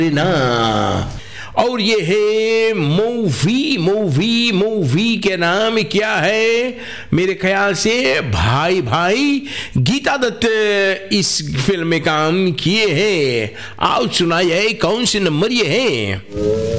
ना। और ये है मूवी के नाम क्या है? मेरे ख्याल से भाई भाई गीता दत्त इस फिल्म में काम किए हैं। आओ सुनाइए कौन से नंबर ये है?